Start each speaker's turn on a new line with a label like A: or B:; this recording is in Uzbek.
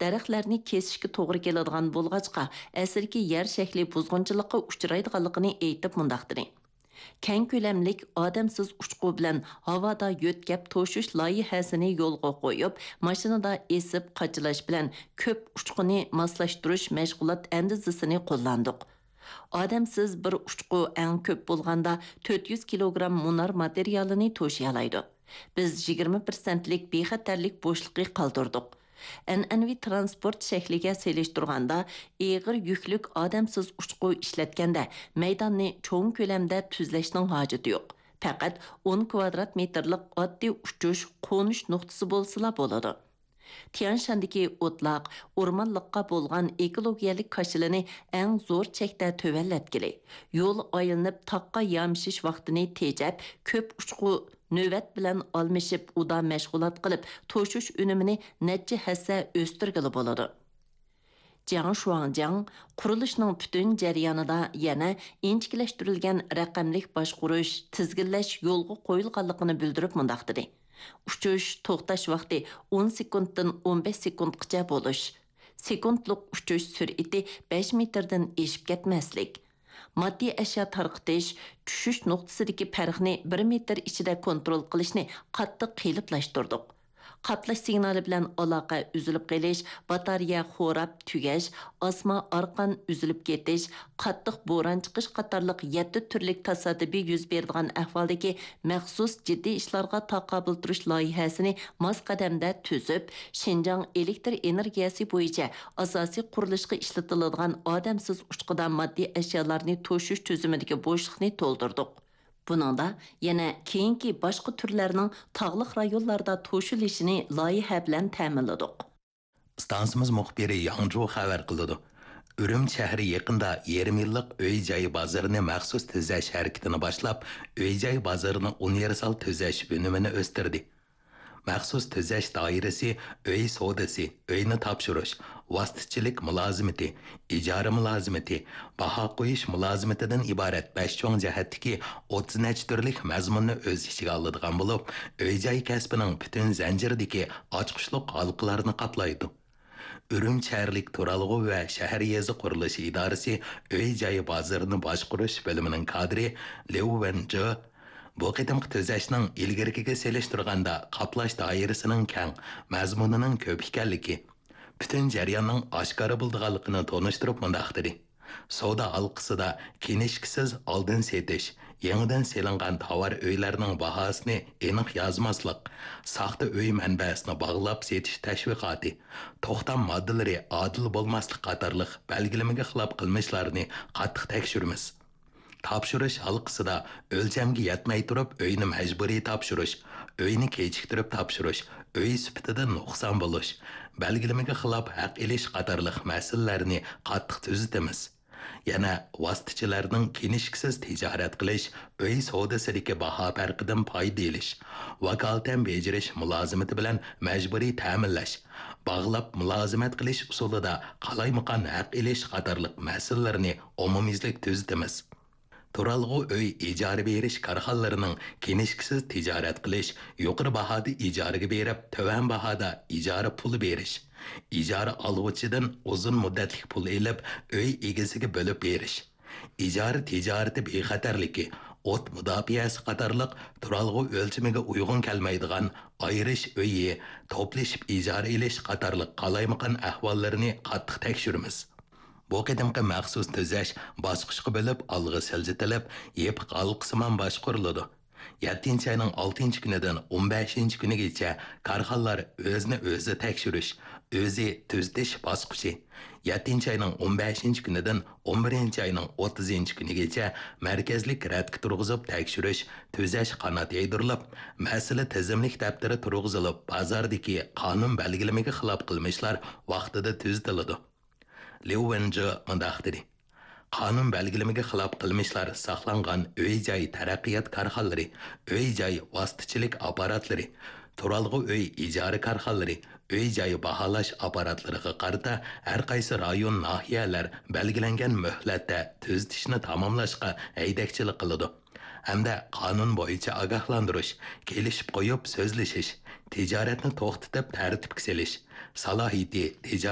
A: daraxtlarni kesishga to'g'ri keladigan bo'lg'achqa, asrki yer shakli buzg'unchilikqa uchraydiganligini aytib mundaq dedi. Keng ko'lamlik odamsiz uchqu bilan havoda yo'tkab to'shish loyihasini yo'lga qo'yib, mashinada esib qachilash bilan ko'p uchquni moslashtirish mashg'ulot andizasini qo'llandik. Odamsiz bir uchqu eng ko'p bo'lganda 400 kilogramm munar materialini to'shay oladi. Biz 20%lik bexatarlik bo'shliqi qoldirdik. An'anaviy transport shakliga selishtirganda eg'ir yukluk odamsiz uchqu ishlatganda maydonni cho'ng ko'lamda tuzlashning hojati yo'q. Faqat 10 kvadrat metrlik oddiy uchish qo'nish nuqtasi bo'lsa bo'ladi. Tianshandagi o'tloq, o'rmonliqqa bo'lgan ekologiyalik qashilini eng zo'r chekda tövallatgili. Yo'l aylanib taqqa yamshish vaqtini tejab, ko'p uchqu növbət bilan almışıb uda məşğulat qılıb, toşuş ünümünü neçə həssə östürgülü boladı. Jiang Shuangjiang qurilishning bütün jarayonida yana inchikleştirilgan raqamlik boshqarish, tizginlash yo'lga qo'yilganligini bildirib mundaq dedi. Uchish to'xtash vaqti 10 sekunddan 15 sekundgacha bo'lish. Sekundlik uchish sur'ati 5 metrdan eshib ketmaslik. Maddi ashyo tarqitish, tushish nuqtasidagi farqni 1 metr ichida kontrol qilishni qattiq qiyinlashtirdik. Qatlash signali bilan aloqa uzilib qelish, batareya xo'rab tugash, osma orqan uzilib ketish, qattiq bo'ron chiqish qatorliq 7 turlik tasodifiy yuz beradigan ahvoldagi maxsus jiddiy ishlarga taqobil turish loyihasini mos qadamda tuzib, Xinjiang elektr energiyasi bo'yicha asosiy qurilishga ishlatiladigan odamsiz uchqida moddiy ashyolarni to'shish tuzumidagi bo'shliqni to'ldirdik. Buningda yana keyingi boshqa turlarning tog'liq rayonlarda to'shilishini loyiha bilan ta'minladik.
B: Stansimiz muxbiri Yangzhou xabar qildi. Ürüm shahri yaqinda 20 yillik uy-joy bozorini maxsus tuzash harakatini boshlab, uy-joy bozorini universal tuzash unumini o'stirdi. Maxsus tuzash doirasi uy savdosi, uyni topshirish, vositachilik mulozimati, ijara mulozimati, baho qo'yish mulozimatidan iborat 5 cho'ng jihatdagi 30 necha turlik mazmunni o'z ichiga oladigan bo'lib, uy-joy kasbining butun zanjiridagi ochqishliq halqalarini qoplaydi. Ürüm shaharlik turalg'u va shahar yezi qurilishi idorasi uy-joy bozorini boshqarish bo'limining kadri Liu Wenzhe bu qitimqi tuzashning ilgarigiga selishtirganda qaplash doirasining keng, mazmunining ko'p ekanligi, butun jarayonning oshkora bo'lganligini tonishtirib mundaq dedi. Savdo halqasida kinishkisiz oldin setish, yangidan selingan tovar uylarning bahosini aniq yozmaslik, soxta uy manbasini bog'lab setish tashviqoti, to'xtam moddalari adil bo'lmaslik qatorliq belgilamaga xilof qilmishlarni qattiq tekshiramiz. Topshirish halqasida o'lchamga yetmay turib uyni majburiy topshirish, uyni kechiktirib topshirish, uy sifatida nuqson bo'lish, belgilamaga xilof haq elish qatorliq masalalarni qattiq tuzitamiz. Yana vositachilarning kinishkisiz tijorat qilish, uy savdosidagi baho farqidan foyda olish, vakolatan bejirish mulozimati bilan majburiy ta'minlash, bog'lab mulozimat qilish usulida qalaymaqon haq elish qatorliq masalalarni umumiylik tuzitamiz. Turalg'u uy ijara berish korxonalarining kinishkisiz tijorat qilish, yuqori bahoda ijaraga berib, to'van bahoda ijara puli berish, ijara oluvchidan uzun muddatli pul elib, uy egasiga bo'lib berish, ijara tijorati bexatarligi, o't mudofiasi qatorliq turalg'u o'lchamiga uyg'un kelmaydigan ayirish uyi, to'plashib ijara elish qatorliq qalaymaqon ahvollarini qattiq tekshiramiz. Bu qadimqi maxsus tuzash bosqichga bo'lib olg'a siljitilib, yepiq halqasimon boshqariladi. 7 ayning 6 kunidan 15 kunigacha korxonlar o'zini o'zi tekshirish, o'zi tuzatish bosqichi. 7 ayning 15 kunidan 11 ayning 30 kunigacha markazlik radga turg'izib tekshirish, tuzash qanot yaydirilib, masala tizimlik daftari turg'izilib, bozordagi qonun belgilamaga xilof qilmishlar vaqtida tuzatiladi. Liu Wenzhe mundaq dedi. Qonun belgilamaga xilof qilmishlar saqlangan uy-joy taraqqiyot korxonalari, uy-joy vositachilik apparatlari, turalg'u uy ijara korxonalari, uy-joy baholash apparatlariga qarata har qaysi rayon nahiyalar belgilangan muhlatda tuzatishni tamomlashga haydakchilik qiladi. Hamda qonun bo'yicha ogohlantirish, kelishib qo'yib so'zlashish, tijoratni to'xtatib tartibga solish, salohiyati